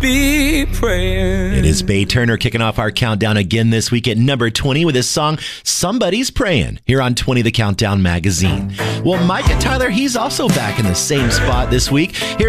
be praying. It is Bay Turner kicking off our countdown again this week at number 20 with his song Somebody's Praying here on 20 The Countdown magazine. Well, Micah Tyler, he's also back in the same spot this week. Here